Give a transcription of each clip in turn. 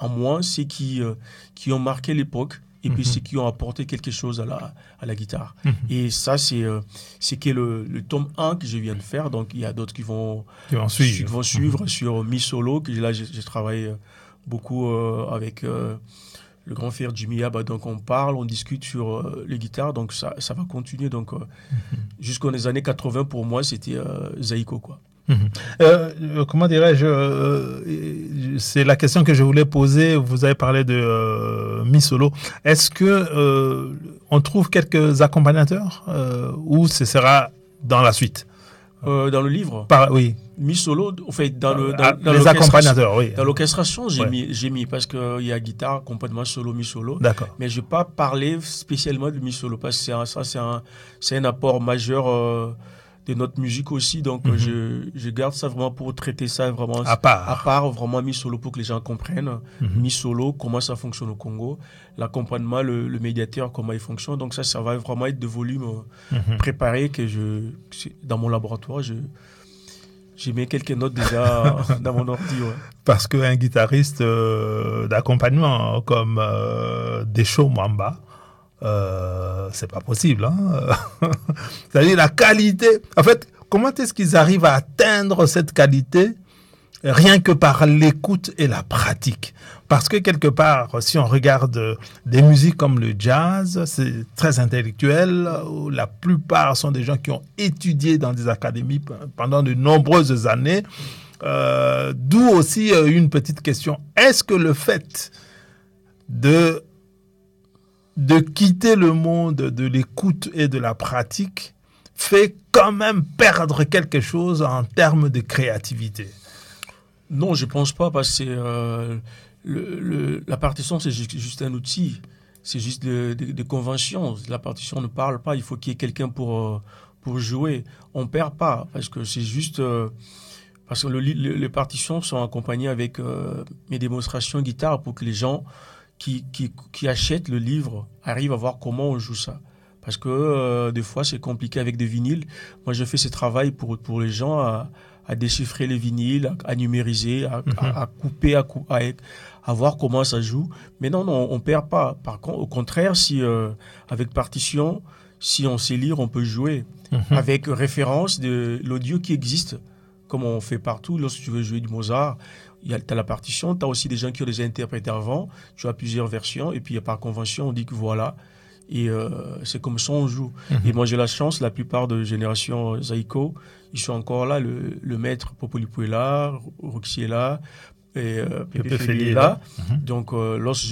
en moi, c'est qui ont marqué l'époque. Et puis, ceux qui ont apporté quelque chose à la guitare. Et ça, c'est le tome 1 que je viens de faire. Donc, il y a d'autres qui vont suivre sur Mi Solo, que là, j'ai travaillé beaucoup avec le grand frère Jimmy Yaba. Donc, on parle, on discute sur les guitares. Donc, ça va continuer. Donc, jusqu'aux années 80, pour moi, c'était Zaïko, quoi. Comment dirais-je, c'est la question que je voulais poser. Vous avez parlé de Mi Solo. Est-ce que on trouve quelques accompagnateurs ou ce sera dans la suite? Dans le livre, oui. Mi Solo, en fait, dans les accompagnateurs, oui. Dans l'orchestration, j'ai mis parce qu'il y a guitare, accompagnement solo, Mi Solo. D'accord. Mais je ne vais pas parler spécialement de Mi Solo parce que c'est un apport majeur de notre musique aussi. Donc, je garde ça vraiment pour traiter ça vraiment à part vraiment Mi Solo pour que les gens comprennent. Mi Solo, comment ça fonctionne au Congo. L'accompagnement, le médiateur, comment il fonctionne. Donc, ça va vraiment être de volume préparé que dans mon laboratoire, j'ai mis quelques notes déjà dans mon ordi. Ouais. Parce qu'un guitariste d'accompagnement comme Desho Mwamba, c'est pas possible. C'est-à-dire la qualité. En fait, comment est-ce qu'ils arrivent à atteindre cette qualité rien que par l'écoute et la pratique? Parce que quelque part, si on regarde des musiques comme le jazz, c'est très intellectuel. La plupart sont des gens qui ont étudié dans des académies pendant de nombreuses années. D'où aussi une petite question. Est-ce que le fait de quitter le monde de l'écoute et de la pratique fait quand même perdre quelque chose en termes de créativité? Non, je ne pense pas, parce que la partition, c'est juste un outil. C'est juste des conventions. La partition ne parle pas. Il faut qu'il y ait quelqu'un pour jouer. On ne perd pas, parce que c'est juste... parce que les partitions sont accompagnées avec mes démonstrations guitare pour que les gens qui achètent le livre arrivent à voir comment on joue ça. Parce que des fois, c'est compliqué avec des vinyles. Moi, je fais ce travail pour les gens à déchiffrer les vinyles, à numériser, à couper, à voir comment ça joue. Mais non, on ne perd pas. Par contre, au contraire, si avec partition, si on sait lire, on peut jouer. Avec référence de l'audio qui existe, comme on fait partout. Lorsque tu veux jouer du Mozart, tu as la partition, tu as aussi des gens qui ont déjà interprété avant, tu as plusieurs versions, et puis par convention, on dit que voilà, et c'est comme ça on joue. Et moi j'ai la chance, la plupart de génération Zaïko, ils sont encore là, le maître Popoli est là, Roxy est là, et Pépé Félix est là. Donc lorsque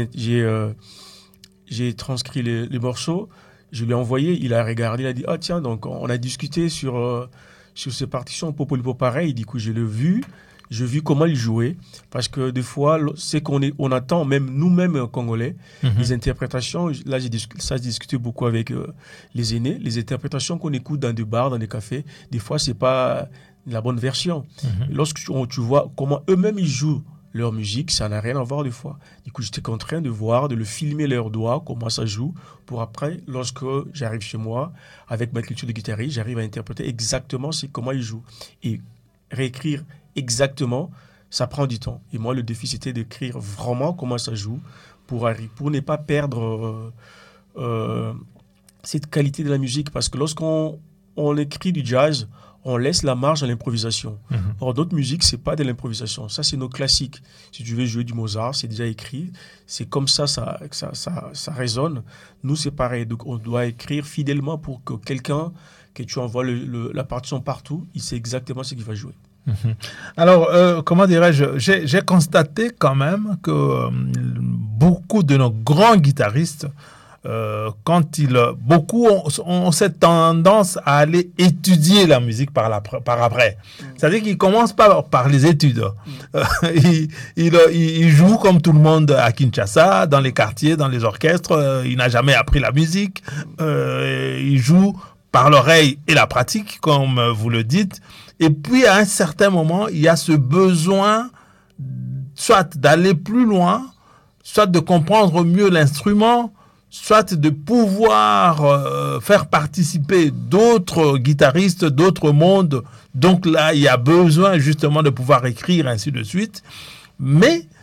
j'ai transcrit les morceaux, je lui ai envoyé, il a regardé, il a dit, ah tiens, donc on a discuté sur ces partitions, Popoli pareil, du coup j'ai vu comment il jouait, parce que des fois, c'est on attend, même nous-mêmes Congolais, les interprétations, là j'ai discuté beaucoup avec les aînés, les interprétations qu'on écoute dans des bars, dans des cafés, des fois c'est pas la bonne version. Lorsque tu vois comment eux-mêmes ils jouent leur musique, ça n'a rien à voir des fois. Du coup, j'étais en train de le filmer leurs doigts, comment ça joue, pour après, lorsque j'arrive chez moi, avec ma culture de guitariste, j'arrive à interpréter exactement comment ils jouent. Et réécrire exactement, ça prend du temps. Et moi, le défi, c'était d'écrire vraiment comment ça joue pour ne pas perdre cette qualité de la musique. Parce que lorsqu'on écrit du jazz, on laisse la marge à l'improvisation. Or, d'autres musiques, c'est pas de l'improvisation. Ça, c'est nos classiques. Si tu veux jouer du Mozart, c'est déjà écrit. C'est comme ça résonne. Nous, c'est pareil. Donc, on doit écrire fidèlement pour que quelqu'un, que tu envoies la partition partout, il sait exactement ce qu'il va jouer. Alors, comment dirais-je, j'ai constaté quand même que beaucoup de nos grands guitaristes, beaucoup ont cette tendance à aller étudier la musique par après. C'est-à-dire qu'ils commencent pas par les études. Ils jouent comme tout le monde à Kinshasa, dans les quartiers, dans les orchestres. Il n'a jamais appris la musique. Ils jouent par l'oreille et la pratique, comme vous le dites. Et puis, à un certain moment, il y a ce besoin soit d'aller plus loin, soit de comprendre mieux l'instrument, soit de pouvoir faire participer d'autres guitaristes, d'autres mondes. Donc là, il y a besoin justement de pouvoir écrire, ainsi de suite. Mais